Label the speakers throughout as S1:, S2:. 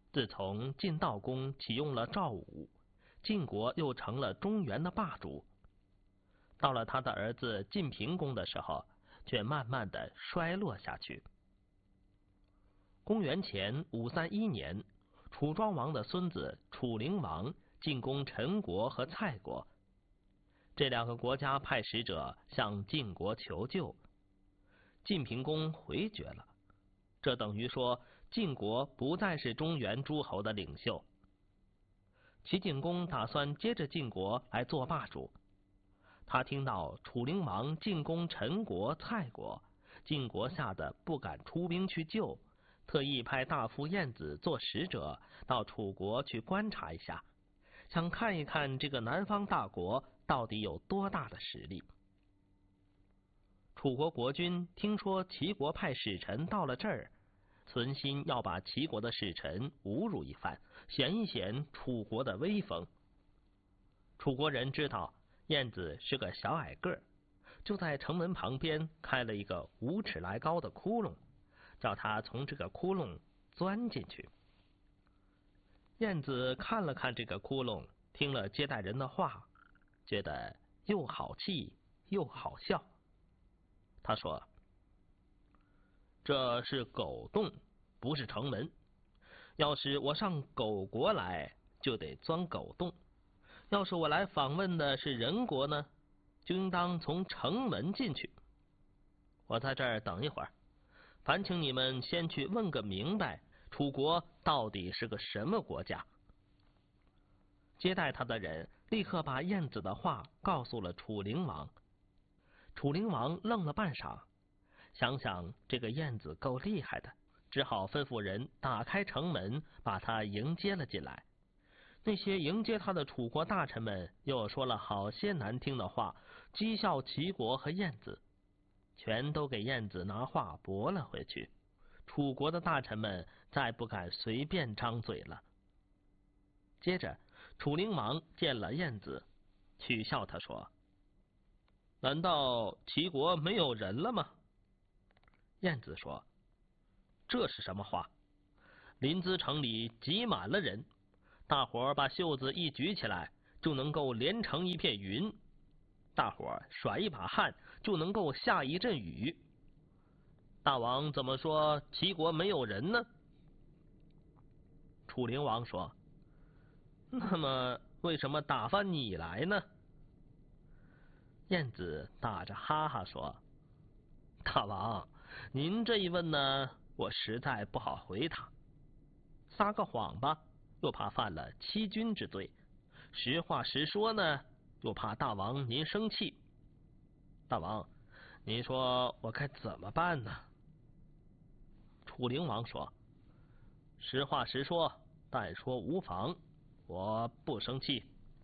S1: 自从晋悼公启用了赵武，晋国又成了中原的霸主。到了他的儿子晋平公的时候，却慢慢的衰落下去。公元前531年，楚庄王的孙子楚灵王进攻陈国和蔡国，这两个国家派使者向晋国求救，晋平公回绝了。这等于说晋国不再是中原诸侯的领袖。齐景公打算接着晋国来做霸主。他听到楚灵王进攻陈国、蔡国，晋国吓得不敢出兵去救，特意派大夫晏子做使者到楚国去观察一下，想看一看这个南方大国到底有多大的实力。楚国国君听说齐国派使臣到了这儿，存心要把齐国的使臣侮辱一番，显一显楚国的威风。楚国人知道晏子是个小矮个儿，就在城门旁边开了一个5尺来高的窟窿，叫他从这个窟窿钻进去。晏子看了看这个窟窿，听了接待人的话，觉得又好气又好笑。他说：“这是狗洞，不是城门。要是我上狗国来，就得钻狗洞；要是我来访问的是人国呢，就应当从城门进去。我在这儿等一会儿，烦请你们先去问个明白，楚国到底是个什么国家。”接待他的人立刻把晏子的话告诉了楚灵王。楚灵王愣了半晌，想想这个晏子够厉害的，只好吩咐人打开城门，把他迎接了进来。那些迎接他的楚国大臣们又说了好些难听的话，讥笑齐国和晏子，全都给晏子拿话驳了回去。楚国的大臣们再不敢随便张嘴了。接着楚灵王见了晏子，取笑他说：“难道齐国没有人了吗？”晏子说：“这是什么话？临淄城里挤满了人，大伙儿把袖子一举起来，就能够连成一片云；大伙儿甩一把汗，就能够下一阵雨。大王怎么说齐国没有人呢？”楚灵王说：“那么为什么打发你来呢？”晏子打着哈哈说：“大王，您这一问呢，我实在不好回答。撒个谎吧，又怕犯了欺君之罪；实话实说呢，又怕大王您生气。大王，您说我该怎么办呢？”楚灵王说：“实话实说，但说无妨，我不生气。”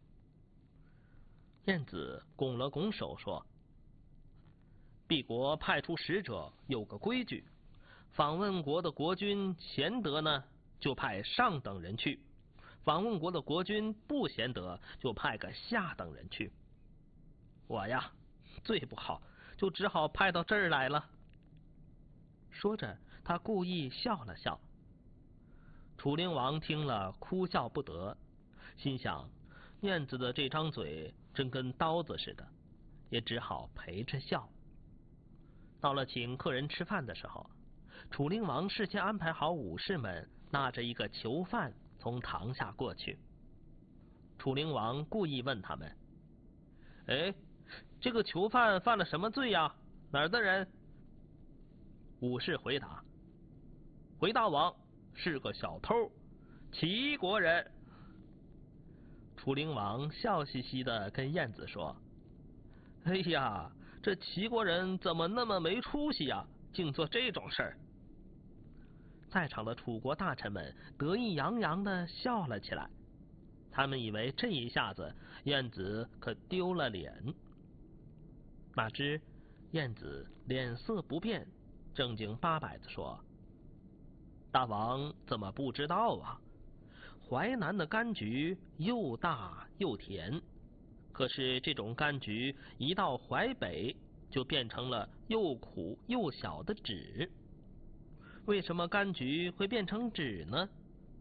S1: 晏子拱了拱手说：“敝国派出使者有个规矩，访问国的国君贤德呢，就派上等人去；访问国的国君不贤德，就派个下等人去。我呀，最不好，就只好派到这儿来了。”说着，他故意笑了笑。楚灵王听了，哭笑不得，心想晏子的这张嘴真跟刀子似的，也只好陪着笑。到了请客人吃饭的时候，楚灵王事先安排好武士们拿着一个囚犯从堂下过去。楚灵王故意问他们：“哎，这个囚犯犯了什么罪呀？哪儿的人？”武士回答：“回大王，是个小偷，齐国人。”楚灵王笑嘻嘻的跟晏子说：“哎呀，这齐国人怎么那么没出息呀，竟做这种事儿！”在场的楚国大臣们得意洋洋的笑了起来，他们以为这一下子晏子可丢了脸。哪知晏子脸色不变，正经八百的说：“大王怎么不知道啊？淮南的柑橘又大又甜，可是这种柑橘一到淮北就变成了又苦又小的枳。为什么柑橘会变成枳呢？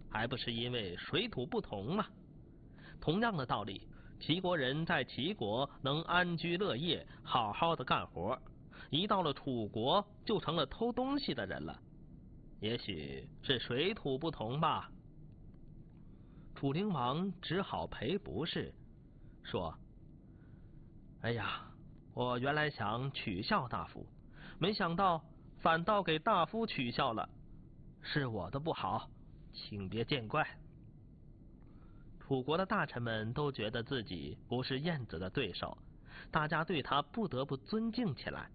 S1: 还不是因为水土不同吗？同样的道理，齐国人在齐国能安居乐业，好好的干活，一到了楚国就成了偷东西的人了。也许是水土不同吧。楚灵王只好赔不是，说：“哎呀，我原来想取笑大夫，没想到反倒给大夫取笑了，是我的不好，请别见怪。”楚国的大臣们都觉得自己不是晏子的对手，大家对他不得不尊敬起来。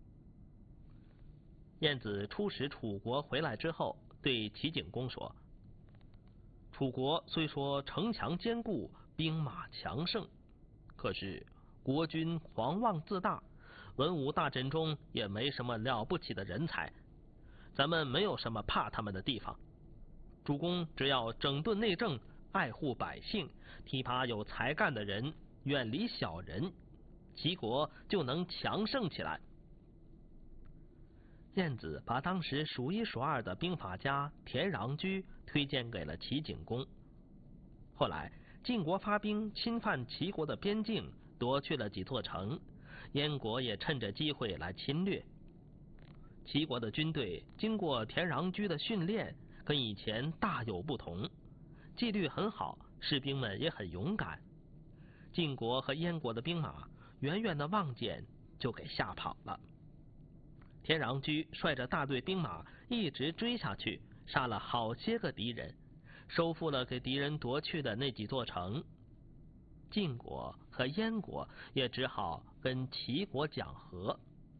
S1: 晏子出使楚国回来之后，对齐景公说：“楚国虽说城墙坚固，兵马强盛，可是国君狂妄自大，文武大臣中也没什么了不起的人才，咱们没有什么怕他们的地方。主公只要整顿内政，爱护百姓，提拔有才干的人，远离小人，齐国就能强盛起来。”晏子把当时数一数二的兵法家田穰苴推荐给了齐景公。后来晋国发兵侵犯齐国的边境，夺去了几座城，燕国也趁着机会来侵略。齐国的军队经过田穰苴的训练，跟以前大有不同，纪律很好，士兵们也很勇敢。晋国和燕国的兵马远远的望见就给吓跑了。田穰苴率着大队兵马一直追下去，杀了好些个敌人，收复了给敌人夺去的那几座城。晋国和燕国也只好跟齐国讲和。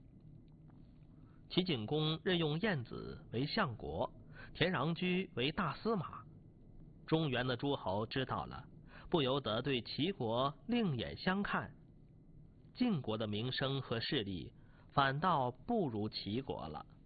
S1: 齐景公任用晏子为相国，田穰苴为大司马。中原的诸侯知道了，不由得对齐国另眼相看。晋国的名声和势力反倒不如齐国了。